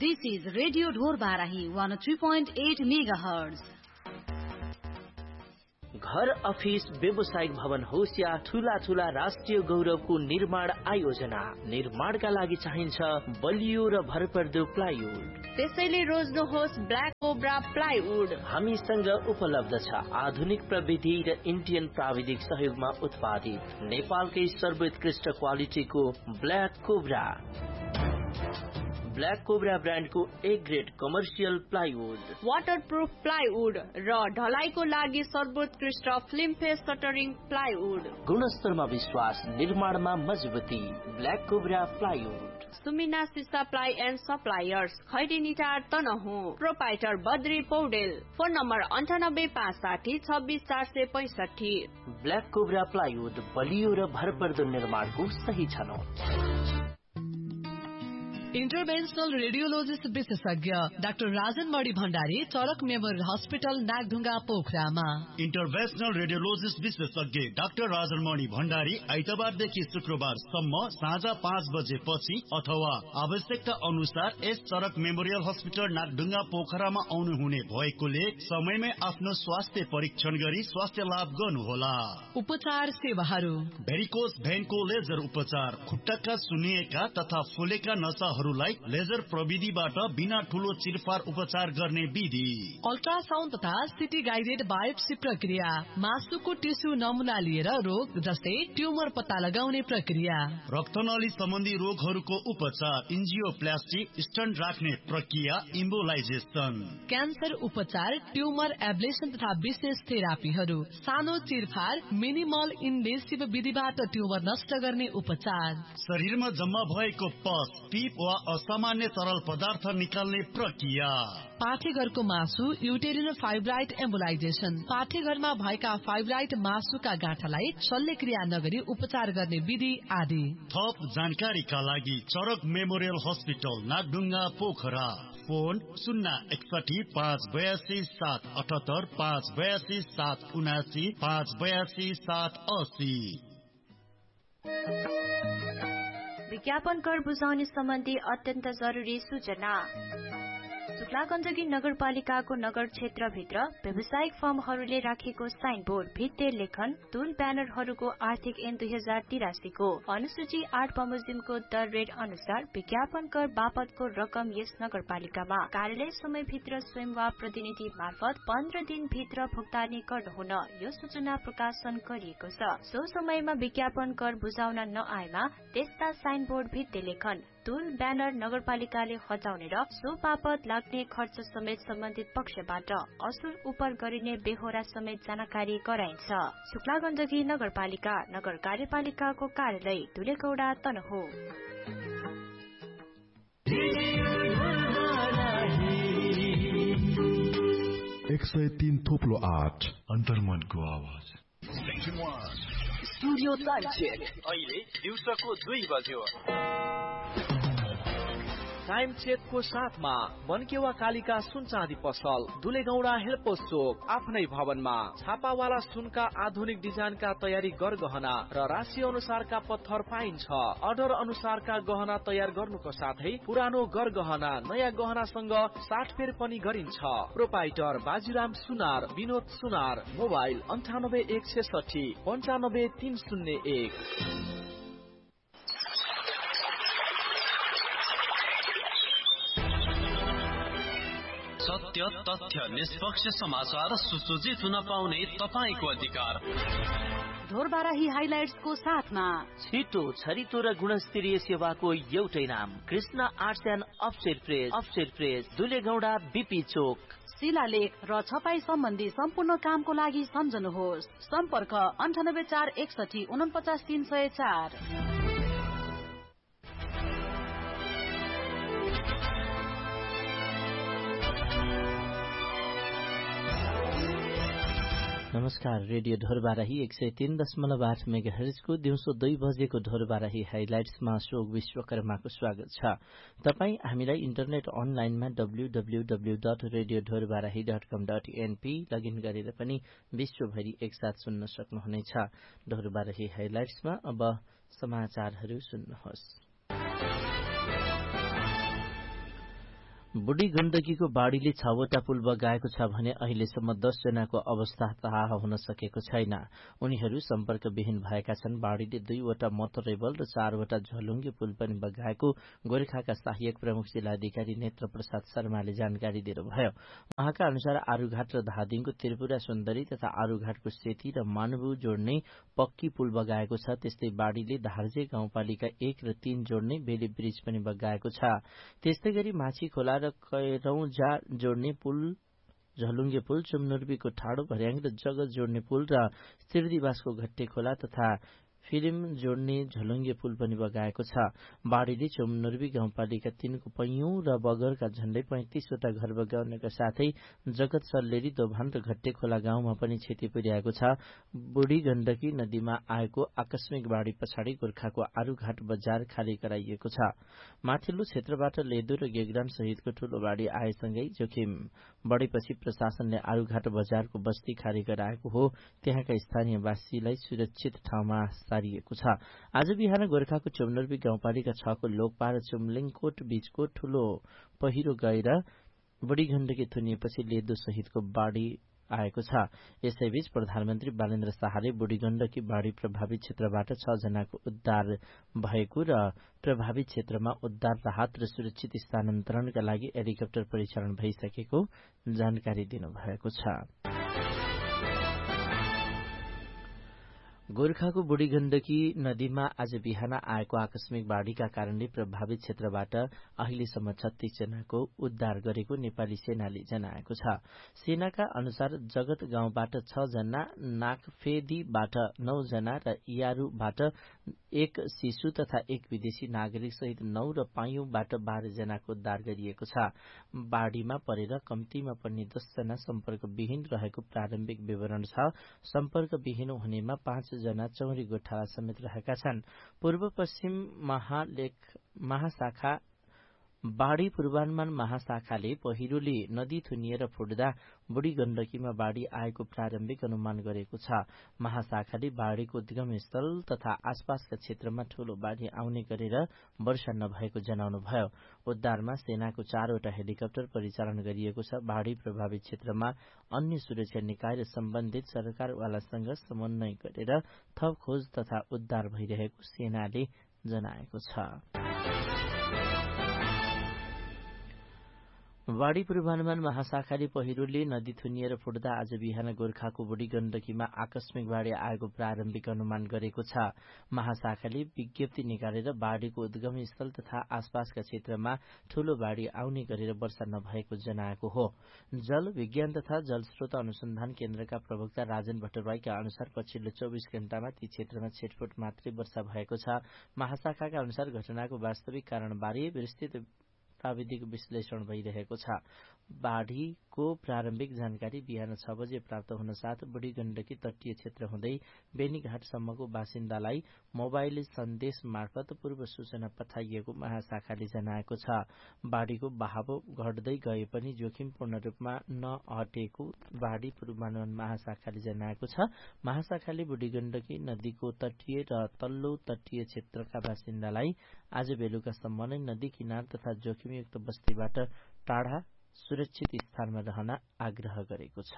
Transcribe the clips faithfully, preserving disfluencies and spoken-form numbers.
This is Radio Dhorabarahi one oh three point eight megahertz. घर office व्यावसायिक भवन होस् या ठूला ठूला राष्ट्रिय गौरवको निर्माण आयोजना, निर्माणका लागि चाहिन्छ बलियो र भरपर्दो प्लाइवुड। त्यसैले रोज्नुहोस् ब्ल्याक कोब्रा प्लाइवुड। हामीसँग उपलब्ध छ आधुनिक प्रविधि र इन्डियन प्राविधिक सहयोगमा उत्पादित नेपालकै सर्वोत्कृष्ट क्वालिटीको ब्ल्याक कोब्रा। ब्ल्याक कोब्रा ब्रान्डको A grade commercial plywood, waterproof plywood र ढलाईको लागि सर्वोत्कृष्ट फिल्म फेस सटरिङ प्लाइवुड। गुणस्तरमा विश्वास, निर्माणमा मजबुती, ब्ल्याक कोब्रा प्लाइवुड। सुमिना सिसा ply and suppliers, खैरीनिटार Tanahun. Proprietor Badri Paudel. Phone number अन्ठानब्बे पाँच साठी छब्बीस चार सय पैंसठी। ब्ल्याक कोब्रा प्लाइवुड, बलियो र भरपर्दो निर्माणको सही छनौट। इन्टरभेन्सनल रेडियोलोजिस्ट विशेषज्ञ डाक्टर राजन मणि भण्डारी, चरक मेमोरियल हस्पिटल, नागढुङ्गा, पोखरामा। इन्टरभेन्सनल रेडियोलोजिस्ट विशेषज्ञ डाक्टर राजन मणि भण्डारी आइतबारदेखि शुक्रबारसम्म साँझ पाँच बजेपछि अथवा आवश्यकता अनुसार यस चरक मेमोरियल हस्पिटल नागढुङ्गा, पोखरामा आउनुहुने भएकोले समयमै आफ्नो स्वास्थ्य परीक्षण गरी स्वास्थ्य लाभ गर्नुहोला। उपचार सेवाहरू: भेरिकोस भेनको लेजर उपचार, खुट्टाका सुन्निएका तथा फुलेका नसा लेजर प्रविधिबाट बिना ठूलो चिरफार उपचार गर्ने विधि। अल्ट्रासाउन्ड तथा सिटी गाइडेड बायोप्सी प्रक्रिया, मासुको टिस्यु नमुना लिएर रोग जस्तै ट्युमर पत्ता लगाउने प्रक्रिया। रक्तनली सम्बन्धी रोगहरूको उपचार, इन्जियोप्लास्टी, स्टन्ट राख्ने प्रक्रिया, इम्बोलाइजेसन। क्यान्सर उपचार, ट्युमर एब्लेसन तथा विशेष थेरापीहरू। सानो चिरफार, मिनिमल इन्भेसिभ विधिबाट ट्युमर नष्ट गर्ने उपचार। शरीरमा जम्मा भएको पस, पिप वा असामान्य तरल पदार्थ निकाल्ने प्रक्रिया। पाठेघरको मासु, युटेरिनल फाइब्राइड एम्बोलाइजेसन। पाठेघरमा भएका फाइब्राइड मासुका गाँठालाई शल्यक्रिया नगरी उपचार गर्ने विधि आदि। थप जानकारीका लागि चरक memorial hospital, Nagdhunga, Pokhara. Phone शून्य एकसठी पाँच बयासी सात अठहत्तर, पाँच बयासी सात उनासी, पाँच बयासी सात असी। विज्ञापन कर बुझाउने सम्बन्धी अत्यन्त जरुरी सूचना। शुक्लागण्डकी नगरपालिकाको नगर क्षेत्रभित्र व्यावसायिक फर्महरूले राखेको साइनबोर्ड, भित्ते लेखन, टुल ब्यानरहरूको आर्थिक ऐन दुई हजार तिरासीको अनुसूची आठ बमोजिमको दर रेट अनुसार विज्ञापन कर बापतको रकम यस नगरपालिकामा कार्यालय समयभित्र स्वयं वा प्रतिनिधि मार्फत पन्ध्र दिन भित्र भुक्तानी गर्नुहुन यो सूचना प्रकाशन गरिएको छ। सो समयमा विज्ञापन कर बुझाउन नआएमा त्यस्ता साइनबोर्ड, भित्ते लेखन, टुल ब्यानर नगरपालिकाले हटाउने र सो बापत लाग्ने खर्च समेत सम्बन्धित पक्षबाट असुल उपर गरिने बेहोरा समेत जानकारी गराइन्छ। शुक्लागण्डकी नगरपालिका नगर कार्यपालिकाको कार्यालय धुलेगौडा, तनहुँ। एक सय तीन थोप्लो आठ अन्तर्मनको आवाज। स्टुडियो टाइम चेक अहिले दिउँसोको दुई बज्यो। टाइम चेकको साथमा बनकेवा कालिका सुन चाँदी पसल, दुलेगौडा हेल्पोस चोक, आफ्नै भवनमा छापावाला सुनका आधुनिक डिजाइनका तयारी गरगहना र राशि अनुसारका पत्थर पाइन्छ। अर्डर अनुसारका गहना तयार गर्नुको साथै पुरानो गरगहना नयाँ गहनासँग साटफेर पनि गरिन्छ। प्रोपाइटर बाजीराम सुनार, विनोद सुनार। मोबाइल अन्ठानब्बे एक छेसठी पन्चानब्बे तीन शून्य एक। सत्य, तथ्य, निष्पक्ष समाचार सुसज्जित हुन पाउने तपाईको अधिकार। ढोरबाराही हाइलाइट्सको साथमा छिटो, छरितो र गुणस्तरीय सेवाको एउटै नाम, Krishna arts and offset press. Offset press, दुलेगौडा, BP चोक। शिलालेख र छपाई सम्बन्धी सम्पूर्ण कामको लागि सम्झनुहोस्। सम्पर्क अन्ठानब्बे चार एकसठी उनपचास तीन सय चार। नमस्कार, रेडियो ढोरबाराही एक सय तीन दशमलव आठ मेगा हर्जको दिउँसो दुई बजेको ढोरबाराही हाइलाइट्समा शोक विश्वकर्माको स्वागत छ। तपाई हामीलाई इन्टरनेट अनलाइनमा W W W dot radio Dhorbarahi dot कम डट एनपी लगइन गरेर पनि विश्वभरि एकसाथ सुन्न सक्नुहुनेछ। ढोरबाराही हाइलाइट्समा अब समाचारहरू सुन्नुहोस्। बुढी गण्डकीको बाढ़ीले छवटा पुल बगाएको छ भने अहिलेसम्म दस जनाको अवस्था थाहा हुन सकेको छैन। उनीहरू सम्पर्कविहीन भएका छन्। बाढ़ीले दुईवटा मोटरेबल र चारवटा झलुङ्गे पुल पनि बगाएको गोर्खाका सहायक प्रमुख जिल्लाधिकारी नेत्र प्रसाद शर्माले जानकारी दिनुभयो। उहाँका अनुसार आरूघाट र धादिङको त्रिपुरा सुन्दरी तथा आरूघाटको सेती र मानबु जोड्ने पक्की पुल बगाएको छ। त्यस्तै बाढ़ीले धार्जे गाउँपालिका एक र तीन जोड्ने बेली ब्रिज पनि बगाएको छ। त्यस्तै गरी माछी खोला र कैरौजा जोड्ने पुल, झलुङ्गे पुल, चुमनुर्बीको ठाडो भर्याङ र जगत जोड्ने पुल र सिरदिवासको घट्टे खोला तथा फिल्म जोड्ने झलुङ्गे पुल पनि बगाएको छ। बाढ़ीले चुमनुर्बी गाउँपालिका तीनको पैयौं र बगरका झण्डै पैंतिसवटा घर बगाउनका साथै जगत सल्लेरी, दोभान र घट्टे खोला गाउँमा पनि क्षति पुर्याएको छ। बुढी गण्डकी नदीमा आएको आकस्मिक बाढ़ी पछाडि गोर्खाको आरूघाट बजार खाली गराइएको छ। माथिल्लो क्षेत्रबाट लेदो र गेग्राम सहितको ठूलो बाढ़ी आएसँगै जोखिम बढेपछि प्रशासनले आरूघाट बजारको बस्ती खाली गराएको हो। त्यहाँका स्थानीयवासीलाई सुरक्षित ठाउँमा सारिएको छ। आज बिहान गोर्खाको चुमनुर्बी गाउँपालिका छ को लोकपा र चुमलिङकोट बीचको ठूलो पहिरो गएर बुढी गण्डकी थुनिएपछि लेदो सहितको बाढ़ी आएको छ। यसैबीच प्रधानमन्त्री बालेन्द्र शाहले बुढी गण्डकी बाढ़ी प्रभावित क्षेत्रबाट छ जनाको उद्धार भएको र प्रभावित क्षेत्रमा उद्धार, राहत र सुरक्षित स्थानान्तरणका लागि हेलिकप्टर परिचालन भइसकेको जानकारी दिनुभएको छ। गोर्खाको बुढी गण्डकी नदीमा आज बिहान आएको आकस्मिक बाढ़ीका कारणले प्रभावित क्षेत्रबाट अहिलेसम्म छत्तीस जनाको उद्धार गरेको नेपाली सेनाले जनाएको छ। सेनाका अनुसार जगत गाउँबाट छ जना, नाकफेदीबाट नौ जना र इयारूबाट एक शिशु तथा एक विदेशी नागरिक सहित नौ र पाइयोबाट बाह्र जनाको उद्धार गरिएको छ। बाढ़ीमा परेर कम्तीमा पनि दस जना सम्पर्कविहीन रहेको प्रारम्भिक विवरण छ। सम्पर्कविहीन हुनेमा पाँच जना चौरी गोठाला समेत रहेका छन्। पूर्व पश्चिम महालेख महाशाखा बाढ़ी पूर्वानुमान महाशाखाले पहिरोले नदी थुनिएर फुट्दा बुढी गण्डकीमा बाढ़ी आएको प्रारम्भिक अनुमान गरेको छ। महाशाखाले बाढ़ीको उद्गम स्थल तथा आसपासका क्षेत्रमा ठूलो बाढ़ी आउने गरेर वर्षा नभएको जनाउनुभयो। उद्धारमा सेनाको चारवटा हेलिकप्टर परिचालन गरिएको छ। बाढ़ी प्रभावित क्षेत्रमा अन्य सुरक्षा निकाय र सम्बन्धित सरकारवालासँग समन्वय गरेर थप खोज तथा उद्धार भइरहेको सेनाले जनाएको छ। बाढ़ी पूर्वानुमान महाशाखाले पहिरोले नदी थुनिएर फुट्दा आज बिहान गोर्खाको बुढी गण्डकीमा आकस्मिक बाढ़ी आएको प्रारम्भिक अनुमान गरेको छ। महाशाखाले विज्ञप्ति निकालेर बाढ़ीको उद्गम स्थल तथा आसपासका क्षेत्रमा ठूलो बाढ़ी आउने गरेर वर्षा नभएको जनाएको हो। जल विज्ञान तथा जलस्रोत अनुसन्धान केन्द्रका प्रवक्ता राजन भट्टराईका अनुसार पछिल्लो चौबीस घण्टामा ती क्षेत्रमा छिटफुट मात्रै वर्षा भएको छ। महाशाखाका अनुसार घटनाको वास्तविक कारणबारे विस्तृत प्राविधिक विश्लेषण भइरहेको छ। बाढ़ीको प्रारम्भिक जानकारी बिहान छ बजे प्राप्त हुन साथ बुढी गण्डकी तटीय क्षेत्र हुँदै बेनीघाटसम्मको बासिन्दालाई मोबाइल सन्देश मार्फत पूर्व सूचना पठाइएको महाशाखाले जनाएको छ। बाढ़ीको बहाव घट्दै गए पनि जोखिमपूर्ण रूपमा नहटेको बाढ़ी पूर्वानुमान महाशाखाले जनाएको छ। महाशाखाले बुढी गण्डकी नदीको तटीय र तल्लो तटीय क्षेत्रका बासिन्दालाई आज बेलुकासम्म नै नदी किनार तथा जोखिमयुक्त बस्तीबाट टाढा सुरक्षित स्थानमा रहन आग्रह गरेको छ।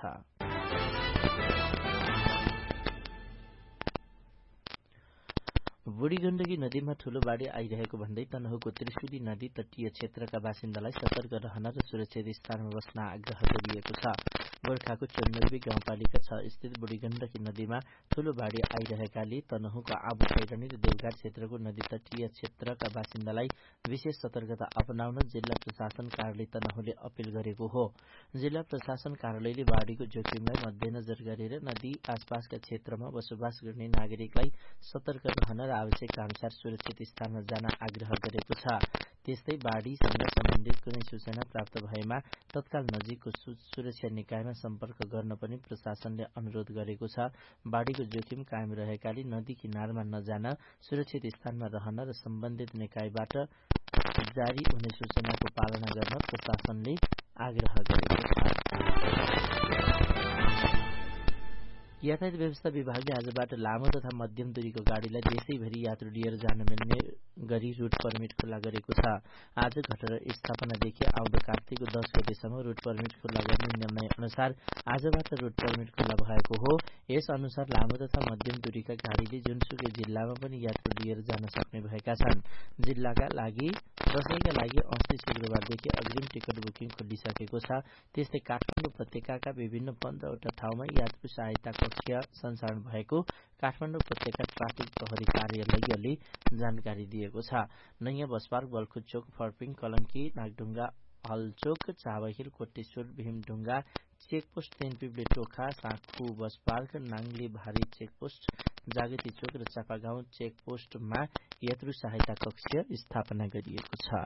बुढी गण्डकी नदीमा ठूलो बाढ़ी आइरहेको भन्दै तनहुको त्रिशुली नदी तटीय क्षेत्रका बासिन्दालाई सतर्क रहन र सुरक्षित स्थानमा बस्न आग्रह गरिएको छ। गोर्खाको चुमनुर्बी गाउँपालिका छ स्थित बुढी गण्डकी नदीमा ठूलो बाढ़ी आइरहेकाले तनहुको आबु खैरनी र देवघाट क्षेत्रको नदी तटीय क्षेत्रका बासिन्दालाई विशेष सतर्कता अपनाउन जिल्ला प्रशासन कार्यालय तनहुले अपील गरेको हो। जिल्ला प्रशासन कार्यालयले बाढ़ीको जोखिमलाई मध्यनजर गरेर नदी आसपासका क्षेत्रमा बसोबास गर्ने नागरिकलाई सतर्क रहन र आवश्यकता अनुसार सुरक्षित स्थानमा जान आग्रह गरेको छ। त्यस्तै बाढ़ीसँग सम्बन्धित कुनै सूचना प्राप्त भएमा तत्काल नजिकको सुरक्षा निकायमा सम्पर्क गर्न पनि प्रशासनले अनुरोध गरेको छ। बाढ़ीको जोखिम कायम रहेकाले नदी किनारमा नजान, सुरक्षित स्थानमा रहन र सम्बन्धित निकायबाट जारी हुने सूचनाको पालना गर्न प्रशासनले आग्रह गरेको छ। यातायात व्यवस्था विभागले आजबाट लामो तथा मध्यम दूरीको गाड़ीलाई देशैभरि यात्रु लिएर जान मिल्ने गरी रूट पर्मिट खुल्ला गरेको छ। आज घटना स्थापनादेखि आउँदो कार्तिकको दस गतेसम्म रूट पर्मिट खुल्ला गर्ने निर्णय अनुसार आजबाट रूट पर्मिट खुल्ला भएको हो। यस अनुसार लामो तथा मध्यम दूरीका गाड़ीले जुनसुकै जिल्लामा पनि यात्रु लिएर जान सक्ने भएका छन्। जिल्लाका लागि दशैंका लागि अस्ति शुक्रबारदेखि अग्रिम टिकट बुकिङ खोलिसकेको छ। त्यस्तै काठमाडौँ उपत्यकाका विभिन्न पन्ध्रवटा ठाउँमा यात्रु सहायता कक्ष सञ्चालन भएको काठमाडौँ उपत्यका ट्राफिक प्रहरी कार्यालयले जानकारी दिएको छ। नयाँ बस पार्क, बल्खु चोक, Pharping, Kalanki, Nagdhunga, हलचोक, Chabahil, Koteshwor, भीमढुङ्गा checkpost, तेनपिब्ले Tokha, Sankhu bus park, नाङ्ले भारी चेकपोस्ट, जागती चोक र चापागाउँ चेकपोस्टमा यात्रु सहायता कक्ष स्थापना गरिएको छ।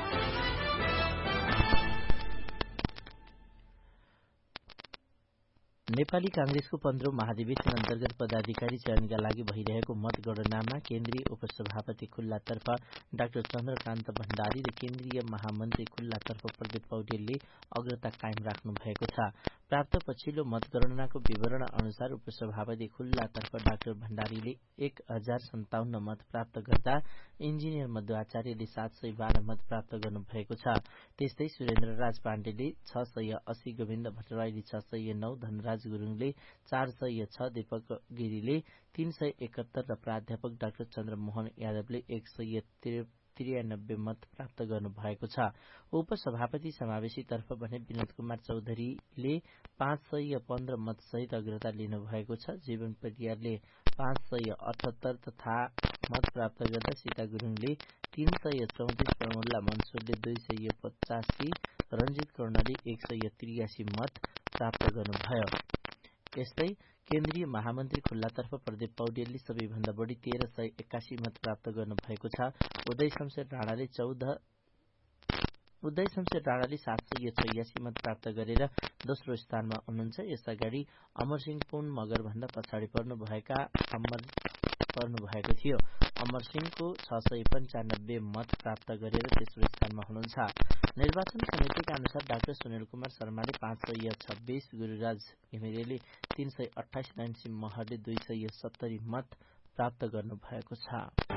नेपाली कांग्रेसको पन्ध्रौं महाधिवेशन अन्तर्गत पदाधिकारी चयनका लागि भइरहेको मतगणनामा केन्द्रीय उपसभापति खुल्लातर्फ डाक्टर चन्द्रकान्त भण्डारी र केन्द्रीय महामन्त्री खुल्लातर्फ प्रदीप पौडेलले अग्रता कायम राख्नु भएको छ। प्राप्त पछिल्लो मतगणनाको विवरण अनुसार उपसभापति खुल्लातर्फ डाक्टर भण्डारीले एक हजार सन्ताउन्न मत प्राप्त गर्दा इन्जिनियर मध्वाचार्यले सात सय बाह्र मत प्राप्त गर्नुभएको छ। त्यस्तै सुरेन्द्र राज पाण्डेले छ सय अस्सी, गोविन्द भट्टराईले छ सय नौ, धनराज गुरुङले चार सय छ, दीपक गिरीले तीन सय एकहत्तर र प्राध्यापक डाक्टर चन्द्रमोहन यादवले एक सय त्रियानब्बे मत प्राप्त गर्नुभएको छ। उपसभापति समावेशीतर्फ भने विनोद कुमार चौधरीले पाँच सय पन्ध्र मत सहित अग्रता लिनुभएको छ। जीवन परियारले पाँच सय अठहत्तर तथा मत प्राप्त गर्दा सीता गुरुङले तीन सय चौतिस, प्रमुल्ला मनसुरले दुई सय पचासी, रञ्जित कर्णले एक सय त्रियासी मत प्राप्त गर्नुभयो। यस्तै केन्द्रीय महामन्त्री खुल्लातर्फ प्रदीप पौडेलले सबैभन्दा बढी तेह्र सय एक्कासी मत प्राप्त गर्नुभएको छ। उदय शमशेर राणाले चौध उदय शमशेर राणाले सात सय छयासी मत प्राप्त गरेर दोस्रो स्थानमा हुनुहुन्छ। यसअगाडि अमरसिंह पुन मगर भन्दा पछाडि पर्नुभएका अमर पर्नु भएको थियो। अमरसिंहको छ सय पञ्चानब्बे मत प्राप्त गरेर तेस्रो स्थानमा हुनुहुन्छ। निर्वाचन समितिका अनुसार डाक्टर सुनिल कुमार शर्माले पाँच सय छब्बीस, गुरूराज घिमिरेले तीन सय अठाइस, नयनसिंह महरले दुई सय सत्तरी मत प्राप्त गर्नुभएको छ।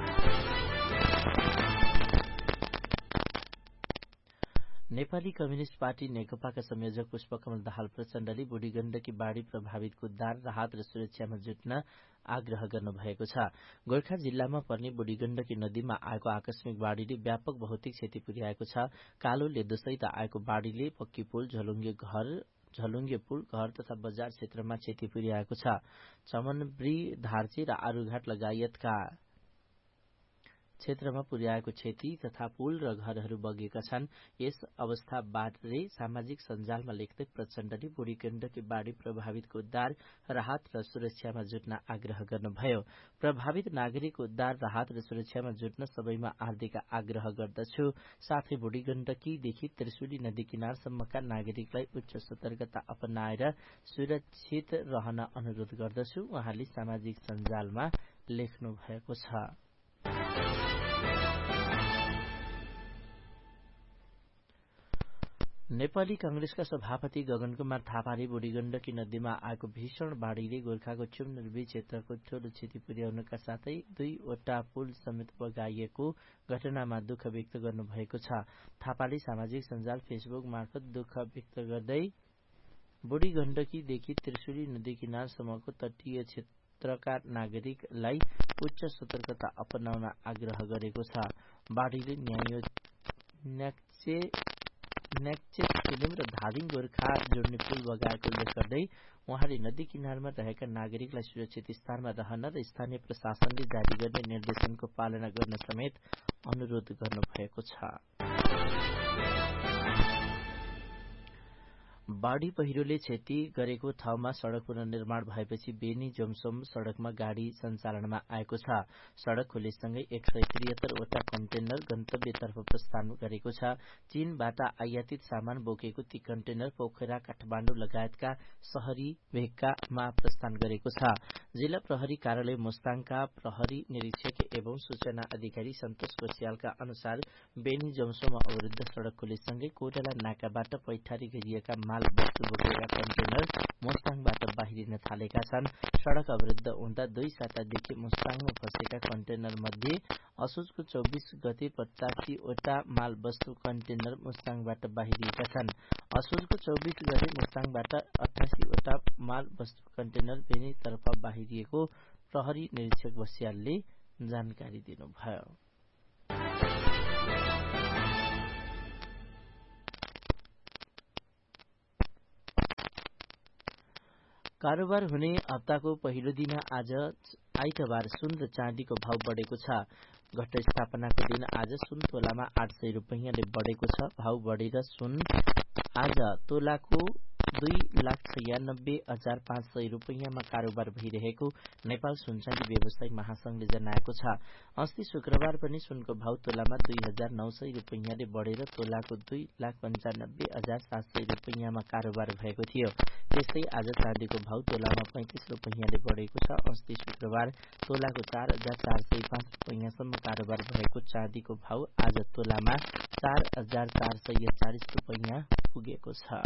नेपाली कम्युनिष्ट पार्टी नेकपाका संयोजक पुष्पकमल दाहाल प्रचण्डले बुढी गण्डकी बाढ़ी प्रभावितको उद्धार, राहत र सुरक्षामा जुट्न आग्रह गर्नुभएको छ। गोर्खा जिल्लामा पर्ने बुढी गण्डकी नदीमा आएको आकस्मिक बाढ़ीले व्यापक भौतिक क्षति पुर्याएको छ। कालो लेदोसहित आएको बाढ़ीले पक्की पुल, झलुङ्गे घर झलुङ्गे पुल, घर तथा बजार क्षेत्रमा क्षति पुर्याएको छ। चमनब्री, धार्ची र आरूघाट लगायतका क्षेत्रमा पुर्याएको क्षति तथा पुल र घरहरू बगेका छन्। यस अवस्थाबारे सामाजिक सञ्जालमा लेख्दै प्रचण्डले बुढी गण्डकी बाढ़ी प्रभावितको उद्धार, राहत र सुरक्षामा जुट्न आग्रह गर्नुभयो। प्रभावित नागरिकको उद्धार, राहत र सुरक्षामा जुट्न सबैमा हार्दिक आग्रह गर्दछु। साथै बुढी गण्डकीदेखि त्रिशुली नदी किनारसम्मका नागरिकलाई उच्च सतर्कता अपनाएर सुरक्षित रहन अनुरोध गर्दछु, उहाँले सामाजिक सञ्जालमा लेख्नु भएको छ। नेपाली कांग्रेसका सभापति गगन कुमार थापाले बुढी गण्डकी नदीमा आएको भीषण बाढ़ीले गोर्खाको चुम्नुर्बी क्षेत्रको ठूलो क्षति पुर्याउनका साथै दुईवटा पुल समेत बगाइएको घटनामा दुःख व्यक्त गर्नुभएको छ। थापाले सामाजिक सञ्जाल फेसबुक मार्फत दुःख व्यक्त गर्दै बुढी गण्डकीदेखि त्रिशुली नदी किनारसम्मको तटीय क्षेत्रका नागरिकलाई उच्च सतर्कता अपनाउन आग्रह गरेको छ। बाढ़ीले न्याक्चे नेक्चेक फिल्म र धादिङ गोर्खा जोड्ने पुल बगाएको उल्लेख गर्दै उहाँले नदी किनारमा रहेका नागरिकलाई सुरक्षित स्थानमा रहन र स्थानीय प्रशासनले जारी गर्ने निर्देशनको पालना गर्न समेत अनुरोध गर्नुभएको छ। बाढ़ी पहिरोले क्षति गरेको ठाउँमा सड़क पुनर्निर्माण भएपछि बेनी जोमसोम सड़कमा गाड़ी सञ्चालनमा आएको छ। सड़क खुलेसँगै एक सय त्रिहत्तरवटा कन्टेनर गन्तव्यतर्फ प्रस्थान गरेको छ। चीनबाट आयातित सामान बोकेको ती कन्टेनर पोखरा, काठमाडौँ लगायतका शहरी भेगकामा प्रस्थान गरेको छ। जिल्ला प्रहरी कार्यालय मोस्ताङका प्रहरी निरीक्षक एवं सूचना अधिकारी सन्तोष बस्यालका अनुसार बेनी जोमसोम अवरुद्ध सड़क खुलेसँगै कोटला नाकाबाट पैठारी गरिएका माल वस्तु बोकेका कन्टेनर मोस्ताङबाट बाहिरिन थालेका छन्। सड़क अवरुद्ध हुँदा दुई सातादेखि मुस्ताङमा फँसेका कन्टेनर मध्ये असोजको चौबिस गते पचासीवटा माल वस्तु कन्टेनर मुस्ताङबाट बाहिरिएका छन्। असोजको चौबिस गते मुस्ताङबाट अठासीवटा माल वस्तु कन्टेनर बेनीतर्फ बाहिरिएको प्रहरी निरीक्षक बस्यालले जानकारी दिनुभयो। कारोबार हुने हप्ताको पहिलो दिन आज आइतबार सुन र चाँदीको भाव बढेको छ। घटस्थापनाको दिन आज सुन तोलामा आठ सय रुपियाँले बढेको छ। भाव बढेर सुन आज तोलाको दुई लाख छयानब्बे हजार पाँच सय रुपियाँमा कारोबार भइरहेको नेपाल सुनचाँदी व्यवसायी महासंघले जनाएको छ। अस्ति शुक्रबार पनि सुनको भाव तोलामा दुई हजार नौ सय रुपियाँले बढेर तोलाको दुई लाख पञ्चानब्बे हजार सात सय रुपियाँमा कारोबार भएको थियो। त्यस्तै आज चाँदीको भाव तोलामा पैंतिस रुपियाँले बढेको छ। अस्ति शुक्रबार तोलाको चार हजार चार सय पाँच रुपियाँसम्म कारोबार भएको चाँदीको भाव आज तोलामा चार हजार चार सय चालिस रुपियाँ पुगेको छ।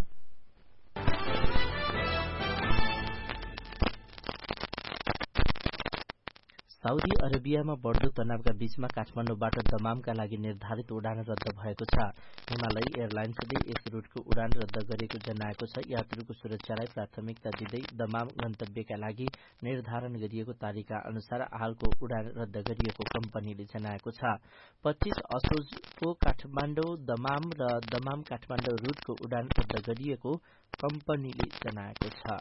साउदी अरेबियामा बढ्दो तनावका बीचमा काठमाडौँबाट दमामका लागि निर्धारित उडान रद्द भएको छ। हिमालय एयरलाइन्सले यस रूटको उडान रद्द गरेको जनाएको छ। यात्रुको सुरक्षालाई प्राथमिकता दिँदै दमाम गन्तव्यका लागि निर्धारण गरिएको तारिका अनुसार हालको उडान रद्द गरिएको कम्पनीले जनाएको छ। पच्चीस असोजको काठमाडौँ दमाम र दमाम काठमाडौँ रूटको उडान रद्द गरिएको कम्पनीले जनाएको छ।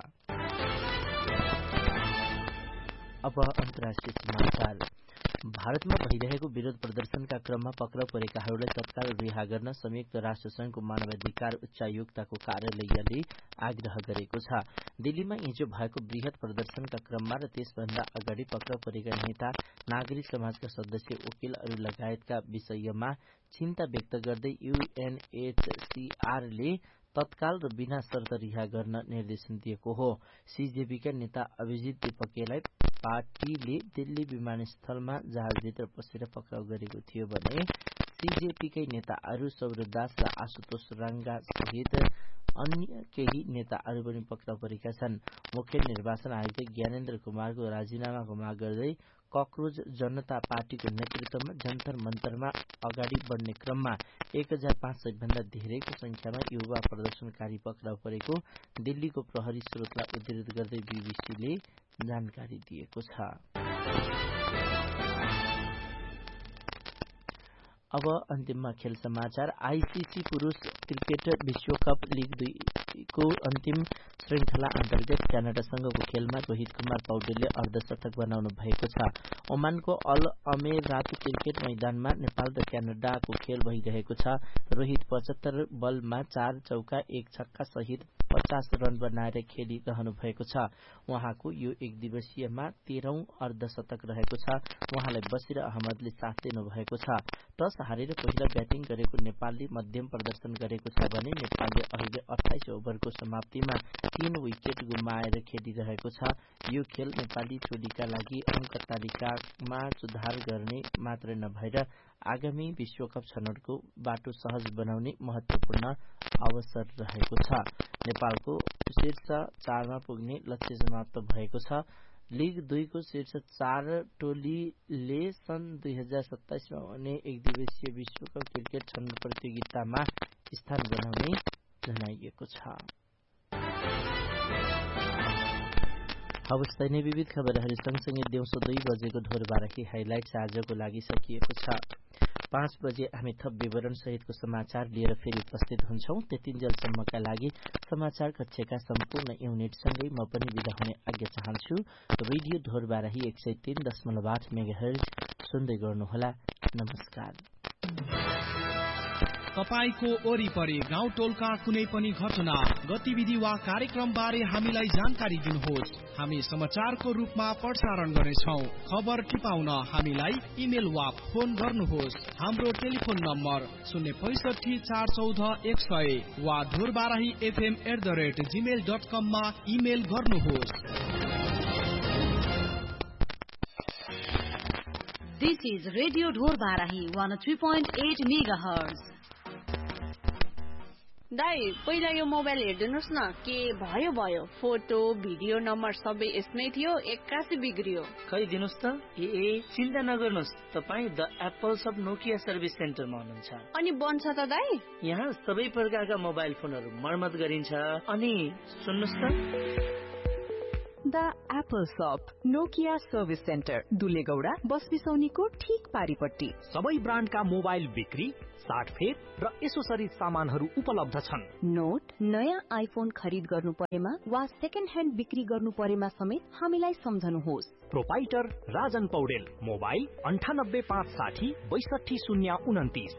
अब अन्तर्राष्ट्रिय समाचार। भारतमा भइरहेको विरोध प्रदर्शनका क्रममा पक्राउ परेकाहरूलाई तत्काल रिहा गर्न संयुक्त राष्ट्र संघको मानवाधिकार उच्चायुक्तको कार्यालयले आग्रह गरेको छ। दिल्लीमा हिजो भएको वृहत प्रदर्शनका क्रममा र त्यसभन्दा अगाडि पक्राउ परेका नेता, नागरिक समाजका सदस्य, वकिलहरू लगायतका विषयमा चिन्ता व्यक्त गर्दै यूएनएचसीआरले तत्काल र बिना शर्त रिहा गर्न निर्देशन दिएको हो। सीजेपीका नेता अभिजित दीपकेलाई पार्टीले दिल्ली विमानस्थलमा जहाजभित्र पसेर पक्राउ गरेको थियो भने सीजेपीकै नेताहरू सौरदास र आशुतोष राङ्गा सहित अन्य केही नेताहरू पनि पक्राउ परेका छन्। मुख्य निर्वाचन आयुक्त ज्ञानेन्द्र कुमारको राजीनामाको माग गर्दै कक्रोज जनता पार्टीको नेतृत्वमा जन्तर मन्तरमा अगाडि बढ्ने क्रममा एक हजार पाँच सय भन्दा धेरैको संख्यामा युवा प्रदर्शनकारी पक्राउ परेको दिल्लीको प्रहरी स्रोतलाई उद्धृत गर्दै बीबीसीले जानकारी दिएको छ। अब अन्तिममा खेल समाचार। आईसीसी पुरुष क्रिकेट विश्वकप लीग दुईको अन्तिम श्रृंखला अन्तर्गत क्यानाडासँगको खेलमा रोहित कुमार पौडेलले अर्धशतक बनाउनु भएको छ। ओमानको अल अमेरात क्रिकेट मैदानमा नेपाल र क्यानाडाको खेल भइरहेको छ। रोहित पचहत्तर बलमा चार चौका एक छक्का सहित पचास रन बनाएर खेलिरहनु भएको छ। उहाँको यो एक दिवसीयमा तेह्रौं अर्धशतक रहेको छ। उहाँलाई बसिर अहमदले साथ दिनुभएको छ। टस हारेर पहिला ब्याटिङ गरेको नेपालले मध्यम प्रदर्शन गरेको छ भने नेपालले अहिले अठाइस ओभरको समाप्तिमा तीन विकेट गुमाएर खेलिरहेको छ। यो खेल नेपाली टोलीका लागि अङ्क तालिकामा सुधार गर्ने मात्र नभएर आगामी विश्वकप छनौटको बाटो सहज बनाउने महत्वपूर्ण अवसर रहेको छ। नेपालको शीर्ष चारमा पुग्ने लक्ष्य समाप्त भएको छ। लीग दुईको शीर्ष चार टोलीले सन् दुई हजार सत्ताइसमा हुने एक दिवसीय विश्वकप क्रिकेट छनौट प्रतियोगितामा स्थान बनाउने जनाइएको छ। हवस् त नै विविध खबरहरू सँगसँगै दिउँसो दुई बजेको ढोरबाराकी हाइलाइट्स आजको लागि सकिएको छ। पाँच बजे हामी थप विवरण सहितको समाचार लिएर फेरि उपस्थित हुन्छौं। त्यतिन्जेलसम्मका लागि समाचार कक्षका सम्पूर्ण युनिटसँगै म पनि बिदा हुने आज्ञा चाहन्छु। रेडियो ढोरबाराही एक सय तीन दशमलव आठ मेगाहर्ज सुन्दै गर्नुहोला। नमस्कार। तपाईको वरिपरि गाउँ टोलका कुनै पनि घटना, गतिविधि वा कार्यक्रम बारे हामीलाई जानकारी दिनुहोस्। हामी समाचारको रूपमा प्रसारण गर्नेछौँ। खबर टिपाउन हामीलाई इमेल वा फोन गर्नुहोस्। हाम्रो टेलिफोन नम्बर शून्य पैसठी चार चौध एक सय वा Dhorbarahi FM at the rate Gmail dot कममा इमेल गर्नुहोस्। This is Radio Dhor Barahi one oh three point eight megahertz. दाइ पहिला यो मोबाइल हेर्दिनुस् न के भयो भयो फोटो भिडियो नम्बर सबै यसमै थियो एक्कासी बिग्रियो खै दिनुस् त ए चिन्ता नगर्नुस् तपाईँ the Apple sub Nokia service सेन्टरमा हुनुहुन्छ अनि बन्छ त दाइ यहाँ सबै प्रकारका मोबाइल फोनहरू मर्मत गरिन्छ अनि सुन्नुस् त द एप्पल शप नोकिया सर्भिस सेन्टर दुलेगौडा बस बिसौनीको ठीक पारिपट्टि सबै ब्रान्डका मोबाइल बिक्री साटफेर र एसोसरिज सामानहरू उपलब्ध छन् नोट नयाँ आइफोन खरिद गर्नु परेमा वा सेकेन्ड ह्यान्ड बिक्री गर्नु परेमा समेत हामीलाई सम्झनुहोस् प्रोपाइटर राजन पौडेल मोबाइल अन्ठानब्बे पाँच साठी बैसठी शून्य उन्तिस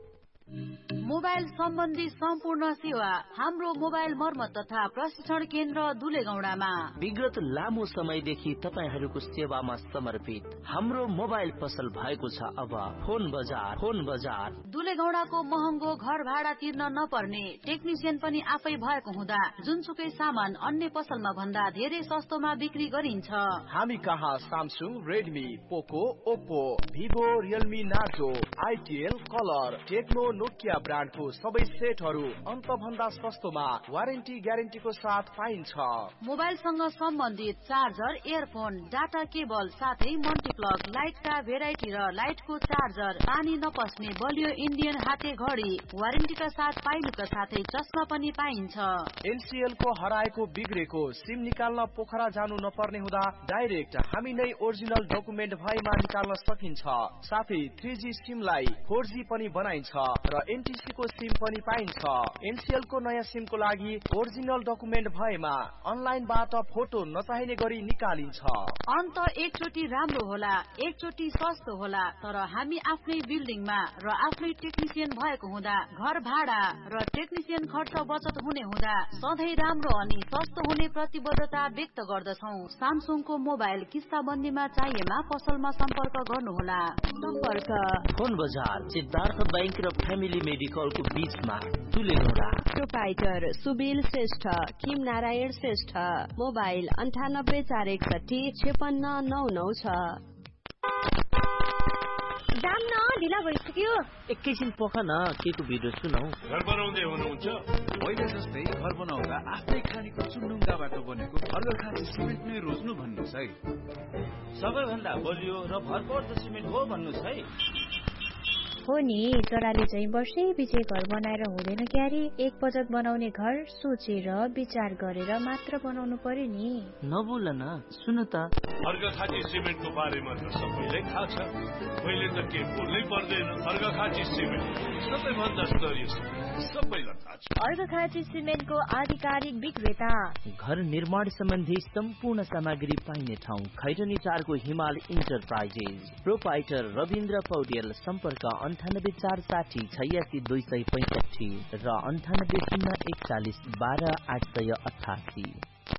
मोबाइल सम्बन्धी सम्पूर्ण सेवा हाम्रो मोबाइल मर्मत तथा प्रशिक्षण केन्द्र दुलेगौडामा विगत लामो समयदेखि तपाईहरूको सेवामा समर्पित हाम्रो मोबाइल पसल भएको छ अब फोन बजार फोन बजार दुलेगौडाको महँगो घर भाडा तिर्न नपर्ने टेक्निसियन पनि आफै भएको हुँदा जुनसुकै सामान अन्य पसलमा भन्दा धेरै सस्तोमा बिक्री गरिन्छ हामी कहाँ सामसुङ रेडमी पोको Oppo Vivo Realme Narzo आइटिएल colour Tecno Nokia ब्रान्डको सबै सेटहरू अन्त भन्दा सस्तोमा वारेन्टी ग्यारेन्टीको साथ पाइन्छ मोबाइलसँग सम्बन्धित चार्जर इयरफोन डाटा केबल साथै मल्टिप्लग लाइटका भेराइटी र लाइटको चार्जर पानी नपस्ने बलियो इन्डियन हाते घडी वारेन्टीका साथ पाइनुका साथै चस्मा पनि पाइन्छ एनसीएल को हराएको बिग्रेको सिम निकाल्न पोखरा जानु नपर्ने हुँदा डाइरेक्ट हामी नै ओरिजिनल डकुमेन्ट भएमा निकाल्न सकिन्छ साथै थ्री जी सिमलाई फोर जी पनि बनाइन्छ र एनटीसी को सिम पनि पाइन्छ एनसीएल को नयाँ सिम को लागि ओरिजिनल डकुमेन्ट भएमा अनलाइनबाट फोटो नचाहिने गरी निकालिन्छ अन्त एकचोटि राम्रो होला एकचोटि सस्तो होला तर हामी आफ्नै बिल्डिङमा र आफ्नै टेक्निसियन भएको हुँदा घर भाडा र टेक्निसियन खर्च बचत हुने हुँदा सधैँ राम्रो अनि सस्तो हुने प्रतिबद्धता व्यक्त गर्दछौं सामसुङको मोबाइल किस्ता बन्दीमा चाहिएमा पसलमा सम्पर्क गर्नुहोला सम्पर्क फोन बजार सिद्धार्थ बैंक र फ्यामिली मेडिकलको बीचमा दुलेगौडा प्रोपाइटर सुबिल श्रेष्ठ किम नारायण श्रेष्ठ मोबाइल अन्ठानब्बे चार एकसठी छेपन्न नौ नौ छ जाम न ढिला भइसक्यो एकैछिन पख न केको भिडियो सुनौ घर बनाउँदै हुनुहुन्छ मैले जस्तै घर बनाउँदा आफ्नै खानीको चुन्डुङ्गाबाट बनेको अर्घखाँची सिमेन्ट नै रोज्नु भन्नुहोस् है सबैभन्दा बलियो र भरपर्दो सिमेन्ट हो भन्नुहोस् है हो नि जराले चाहिँ वर्षै पछि घर बनाएर हुँदैन क्यारे एक बजट बनाउने घर सोचेर विचार गरेर मात्र बनाउनु पर्यो नि नबोल न सुन त अर्घखाँची सिमेन्टको बारेमा त सबैलाई थाहा छ मैले त के बोल्नै पर्दैन अर्घखाँची सिमेन्ट सबैभन्दा स्तरीय सबैलाई थाहा छ अर्घखाँची सिमेन्टको आधिकारिक विक्रेता घर निर्माण सम्बन्धी सम्पूर्ण सामग्री पाइने ठाउँ खैरनी चारको हिमाल इन्टरप्राइजेस प्रोपाइटर रविन्द्र पौडेल सम्पर्क अन्ठानब्बे चार साठी छयासी दुई सय पैंसठी र अन्ठानब्बे शून्य एकचालिस बाह्र आठ सय अठासी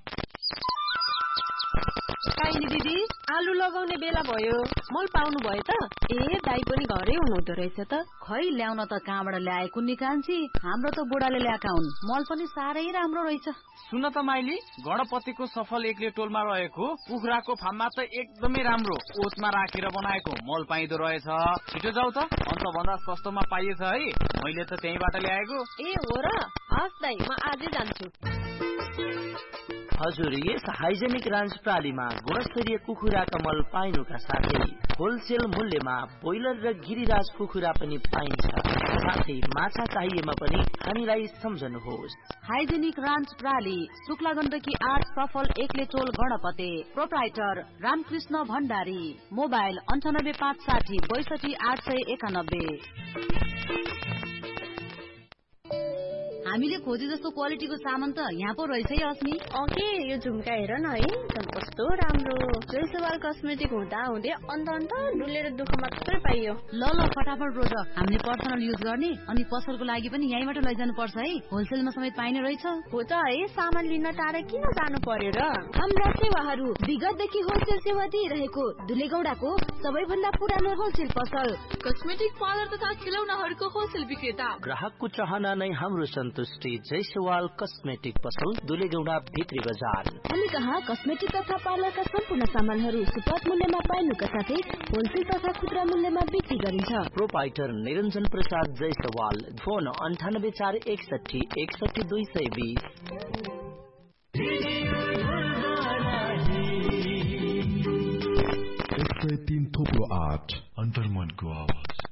काइली दिदी आलु लगाउने बेला भयो मल पाउनु भयो त ए दाइ पनि घरै हुनुहुँदो रहेछ त खै ल्याउन त कहाँबाट ल्याएको निकान्छी हाम्रो त बुढाले ल्याएका हुन् मल पनि साह्रै राम्रो रहेछ सुन त माइली गणपतिको सफल एकले टोलमा रहेको कुखुराको फार्ममा त एकदमै राम्रो ओतमा राखेर बनाएको मल पाइदो रहेछ छिटो जाऊ त अन्त भन्दा सस्तोमा पाइएछ है मैले त त्यहीबाट ल्याएको ए हो र हस् दाइ म आजै जान्छु हजुर यस हाइजेनिक रान्च प्रालीमा गुणस्तरीय कुखुराका मल पाइनुका साथै होलसेल मूल्यमा बोइलर र गिरिराज कुखुरा पनि पाइन्छ साथै माछा चाहिएमा पनि हामीलाई सम्झनुहोस् हाइजेनिक रान्च प्राली शुक्ला गण्डकी आठ सफल एकले टोल गणपते प्रोप्राइटर रामकृष्ण भण्डारी मोबाइल अन्ठानब्बे पाँच साठी बैसठी आठ सय एकानब्बे हामीले खोजे जस्तो क्वालिटीको सामान त यहाँ पो रहेछ है अस्मी ओके यो झुम्का हेर न है कस्तो राम्रो जयसवाल कस्मेटिक हुँदा हुँदै अन्त अन्त डुलेर दुःख मात्रै पाइयो ल ल फटाफट रोज हामीले पर्सनल युज गर्ने अनि पसलको लागि पनि यहीँबाट लैजानु पर्छ है होलसेलमा समेत पाइने रहेछ हो त है सामान लिन टाढा किन जानु पर्यो र हाम्रा सेवाहरू विगतदेखि होलसेल सेवा दिइरहेको दुलेगौडाको सबैभन्दा पुरानो होलसेल पसल कस्मेटिक पार्लर तथा खिलौनाहरूको होलसेल विक्रेता ग्राहकको चाहना नै हाम्रो सन्तोष श्री जयसवाल कस्मेटिक पसल दुलेगौडा भित्री बजार। हामी कहाँ कस्मेटिक तथा पार्लरका सम्पूर्ण सामानहरू सुपथ मूल्यमा पाइनुका साथै होलसेल तथा खुद्रा मूल्यमा बिक्री गरिन्छ। प्रोपाइटर निरञ्जन प्रसाद जयसवाल। फोन अन्ठानब्बे चार एकसठी एकसठी दुई सय बीस। एक सय तीन थोप्लो आठ अन्तर्मनको आवाज।